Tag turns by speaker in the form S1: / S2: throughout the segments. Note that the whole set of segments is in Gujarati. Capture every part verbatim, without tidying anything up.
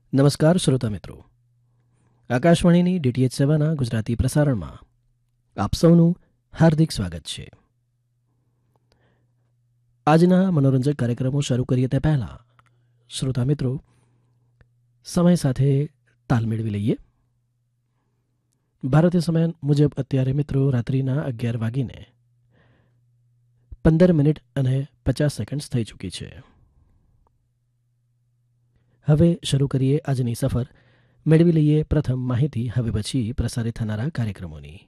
S1: નમસ્કાર શ્રોતા મિત્રો, આકાશવાણીની ડીટીએચ સેવાના ગુજરાતી પ્રસારણમાં આપ સૌનું હાર્દિક સ્વાગત છે. આજના મનોરંજક કાર્યક્રમો શરૂ કરીએ તે પહેલાં શ્રોતા મિત્રો સમય સાથે તાલ મેળવી લઈએ. ભારતીય સમય મુજબ અત્યારે મિત્રો રાત્રિના અગિયાર વાગીને પંદર મિનિટ અને પચાસ સેકન્ડ થઈ ચૂકી છે. હવે શરૂ કરીએ આજની સફર. મેળવી લઈએ પ્રથમ માહિતી, હવે પછી પ્રસારિત થનારા કાર્યક્રમોની.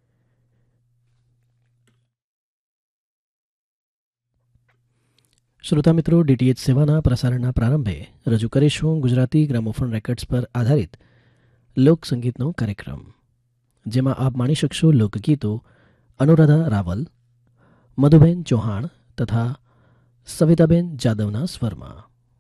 S1: શ્રોતા મિત્રો, ડીટીએચ સેવાના પ્રસારણના પ્રારંભે રજૂ કરીશું ગુજરાતી ગ્રામોફોન રેકોર્ડ્સ પર આધારિત લોકસંગીતનો કાર્યક્રમ, જેમાં આપ માણી શકશો લોકગીતો અનુરાધા રાવલ, મધુબેન ચૌહાણ તથા સવિતાબેન જાદવના સ્વરમાં.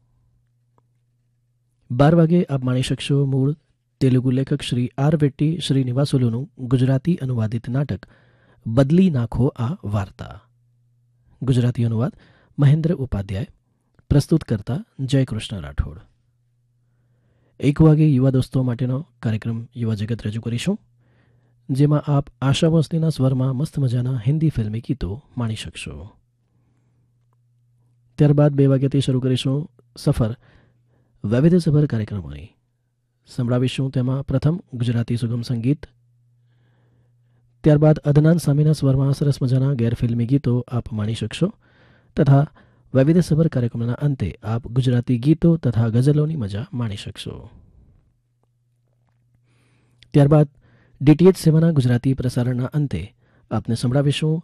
S1: બાર વાગે આપ માણી શકશો મૂળ તેલુગુ લેખક શ્રી આર વેટ્ટી શ્રીનિવાસુલુનું ગુજરાતી અનુવાદિત નાટક બદલી નાખો આ વાર્તા. ગુજરાતી અનુવાદ મહેન્દ્ર ઉપાધ્યાય, પ્રસ્તુત કરતા જયકૃષ્ણ રાઠોડ. એક વાગે યુવા દોસ્તો માટેનો કાર્યક્રમ યુવા જગત રજૂ કરીશું, જેમાં આપ આશા ભોસલેના સ્વરમાં મસ્ત મજાના હિન્દી ફિલ્મી ગીતો માણી શકશો. ત્યારબાદ બે વાગ્યાથી શરૂ કરીશું સફર વૈવિધ્યસભર કાર્યક્રમોની. સંભળાવીશું તેમાં પ્રથમ ગુજરાતી સુગમ સંગીત, ત્યારબાદ અદનાન સામીના સ્વરમાં સરસ મજાના ગેરફિલ્મી ગીતો આપ માણી શકશો, તથા વૈવિધ્યસભર કાર્યક્રમના અંતે આપ ગુજરાતી ગીતો તથા ગઝલોની મજા માણી શકશો. ત્યારબાદ ડીટીએચ સેવાના ગુજરાતી પ્રસારણના અંતે આપને સંભળાવીશું